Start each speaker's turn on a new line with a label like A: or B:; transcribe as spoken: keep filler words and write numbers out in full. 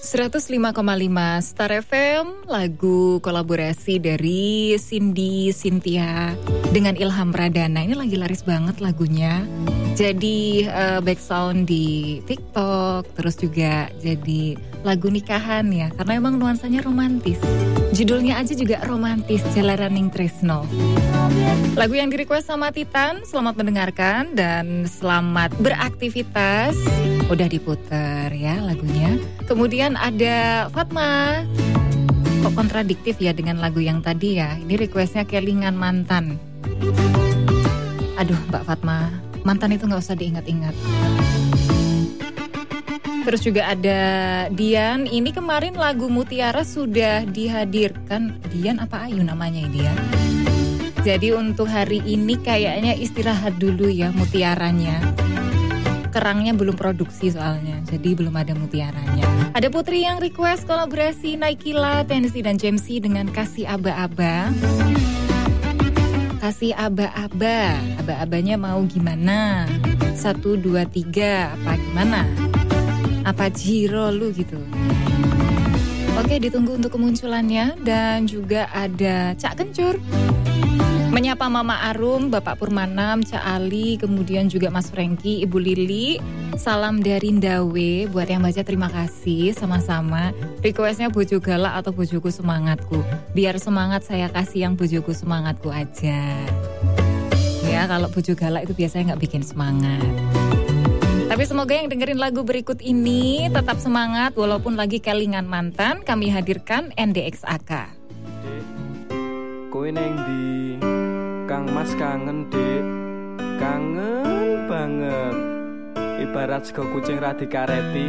A: seratus lima koma lima Star F M, lagu kolaborasi dari Cindy Cynthia dengan Ilham Pradana. Ini lagi laris banget lagunya. Jadi uh, back sound di TikTok, terus juga jadi lagu nikahan ya, karena emang nuansanya romantis. Judulnya aja juga romantis, Jalaraning Tresno. Lagu yang di request sama Titan, selamat mendengarkan dan selamat beraktivitas. Udah diputer ya lagunya. Kemudian ada Fatma. Kok kontradiktif ya dengan lagu yang tadi ya. Ini requestnya Kelingan Mantan. Aduh Mbak Fatma, mantan itu gak usah diingat-ingat. Terus juga ada Dian. Ini kemarin lagu Mutiara sudah dihadirkan. Dian apa Ayu namanya ini ya. Jadi untuk hari ini kayaknya istirahat dulu ya Mutiaranya. Kerangnya belum produksi soalnya, jadi belum ada mutiaranya. Ada Putri yang request kolaborasi Naikila, Tensi dan Jamesy dengan Kasih Aba-Aba. Kasih Aba-Aba, aba-abanya mau gimana? Satu, dua, tiga, apa gimana? Apa Jiro lu gitu? Oke, ditunggu untuk kemunculannya. Dan juga ada Cak Kencur menyapa Mama Arum, Bapak Purmanam, Cak Ali, kemudian juga Mas Franky, Ibu Lili. Salam dari Ndawe. Buat yang baca terima kasih sama-sama. Requestnya Bojo Galak atau Bojoku Semangatku. Biar semangat saya kasih yang Bojoku Semangatku aja. Ya, kalau Bojo Galak itu biasanya gak bikin semangat. Tapi semoga yang dengerin lagu berikut ini tetap semangat walaupun lagi kelingan mantan. Kami hadirkan N D X A K.
B: Kowe neng di Kang Mas kangen dek, kangen banget. Ibarat sego kucing radi kareti.